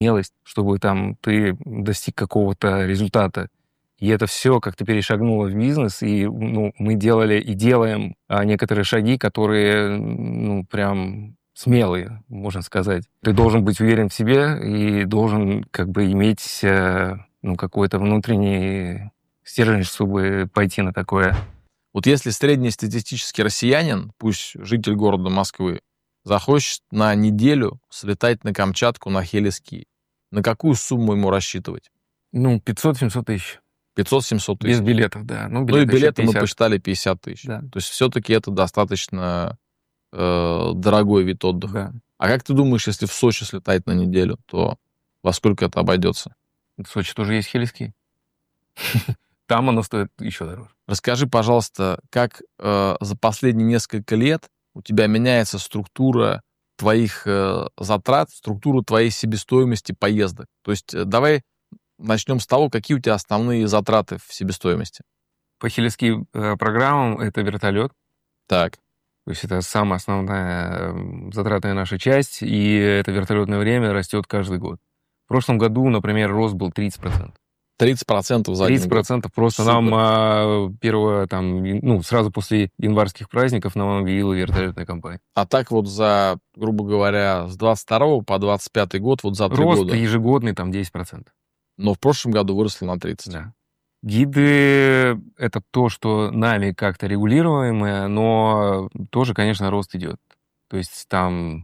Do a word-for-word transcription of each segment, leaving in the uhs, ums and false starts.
смелость, чтобы там ты достиг какого-то результата. И это все как-то перешагнуло в бизнес, и ну, мы делали и делаем а, некоторые шаги, которые ну, прям смелые, можно сказать. Ты должен быть уверен в себе и должен как бы иметь э, ну, какой-то внутренний стержень, чтобы пойти на такое. Вот если среднестатистический россиянин, пусть житель города Москвы, захочет на неделю слетать на Камчатку на хелиски, на какую сумму ему рассчитывать? Ну, пятьсот-семьсот тысяч. пятьсот-семьсот тысяч. Без билетов, да. Ну, Ну и билеты мы пятьдесят. посчитали пятьдесят тысяч. Да. То есть все-таки это достаточно э, дорогой вид отдыха. Да. А как ты думаешь, если в Сочи слетать на неделю, то во сколько это обойдется? В Сочи тоже есть хелиски. Там оно стоит еще дороже. Расскажи, пожалуйста, как э, за последние несколько лет у тебя меняется структура твоих э, затрат, структура твоей себестоимости поездок. То есть э, давай начнем с того, какие у тебя основные затраты в себестоимости. По хелиски э, программам это вертолет. Так. То есть это самая основная э, затратная наша часть, и это вертолетное время растет каждый год. В прошлом году, например, рост был тридцать процентов. тридцать процентов за один тридцать процентов просто Супер. нам а, первого, там, ну, сразу после январских праздников нам объявила вертолетная компания. А так вот за, грубо говоря, с двадцать второго по двадцать пятый год, вот за три Рост года. ежегодный там десять процентов. Но в прошлом году выросло на тридцать. Да. Гиды — это то, что нами как-то регулируемое, но тоже, конечно, рост идет. То есть там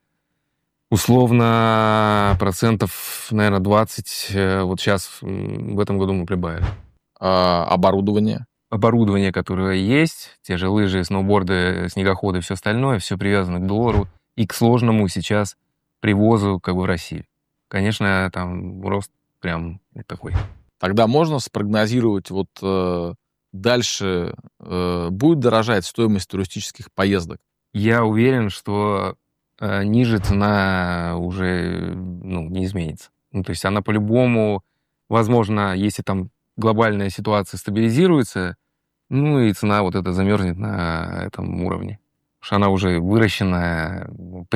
условно процентов, наверное, двадцать вот сейчас в этом году мы прибавили. А, оборудование? Оборудование, которое есть, те же лыжи, сноуборды, снегоходы, все остальное, все привязано к доллару и к сложному сейчас привозу как бы в Россию. Конечно, там рост прям такой. Тогда можно спрогнозировать, вот э, дальше э, будет дорожать стоимость туристических поездок? Я уверен, что э, ниже цена уже ну, не изменится. Ну, то есть она по-любому, возможно, если там глобальная ситуация стабилизируется, ну и цена вот эта замерзнет на этом уровне. Потому что она уже выращена,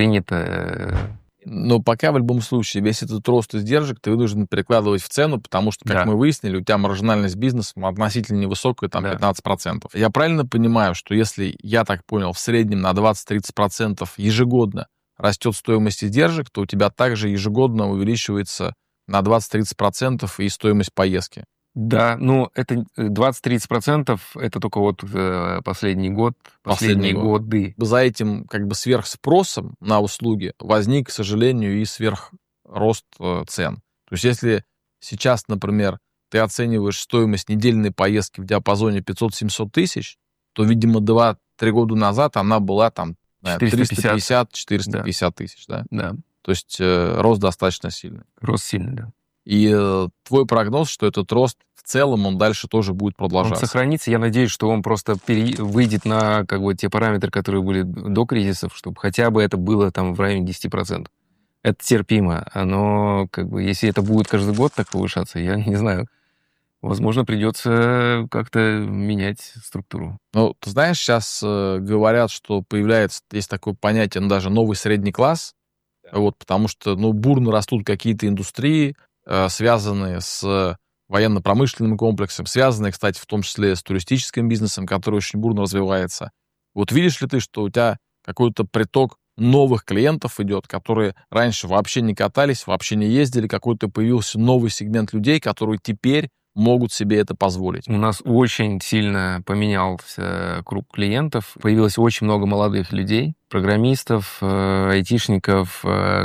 принята. Но пока в любом случае весь этот рост издержек ты вынужден перекладывать в цену, потому что, как Да. мы выяснили, у тебя маржинальность бизнеса относительно невысокая, там Да. пятнадцать процентов. Я правильно понимаю, что если, я так понял, в среднем на двадцать-тридцать процентов ежегодно растет стоимость издержек, то у тебя также ежегодно увеличивается на двадцать-тридцать процентов и стоимость поездки? Да, ну это двадцать-тридцать процентов, это только вот э, последний год, Последний последние год. годы. За этим как бы сверхспросом на услуги возник, к сожалению, и сверхрост э, цен. То есть если сейчас, например, ты оцениваешь стоимость недельной поездки в диапазоне пятьсот-семьсот тысяч, то, видимо, два-три года назад она была там триста пятьдесят-четыреста пятьдесят тысяч, да? Да, То есть э, рост достаточно сильный. рост сильный, да. И э, твой прогноз, что этот рост в целом, он дальше тоже будет Он продолжаться. сохранится, я надеюсь, что он просто пере... выйдет на как бы те параметры, которые были до кризисов, чтобы хотя бы это было там в районе десять процентов. Это терпимо, но как бы если это будет каждый год так повышаться, я не знаю. Возможно, придется как-то менять структуру. Ну, ты знаешь, сейчас э, говорят, что появляется, есть такое понятие, ну, даже новый средний класс, Да. вот, потому что, ну, бурно растут какие-то индустрии, э, связанные с военно-промышленным комплексом, связанные, кстати, в том числе с туристическим бизнесом, который очень бурно развивается. Вот видишь ли ты, что у тебя какой-то приток новых клиентов идет, которые раньше вообще не катались, вообще не ездили, какой-то появился новый сегмент людей, которые теперь могут себе это позволить? У нас очень сильно поменялся круг клиентов. Появилось очень много молодых людей, программистов, э, айтишников, э,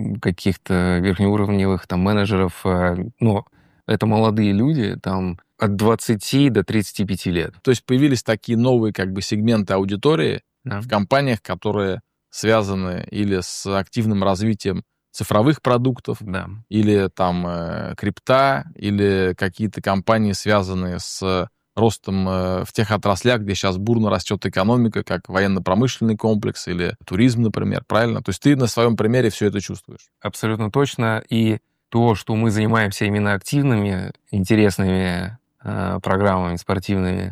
каких-то верхнеуровневых там менеджеров. э, Но это молодые люди, там от двадцати до тридцати пяти лет. То есть появились такие новые как бы сегменты аудитории Да. в компаниях, которые связаны или с активным развитием цифровых продуктов, Да. или там э, крипта, или какие-то компании, связанные с ростом э, в тех отраслях, где сейчас бурно растет экономика, как военно-промышленный комплекс или туризм, например, правильно? То есть ты на своем примере все это чувствуешь? Абсолютно точно. И то, что мы занимаемся именно активными, интересными э, программами спортивными,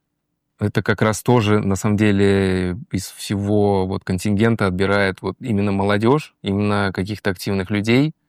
это как раз тоже, на самом деле, из всего вот контингента отбирает вот именно молодежь, именно каких-то активных людей.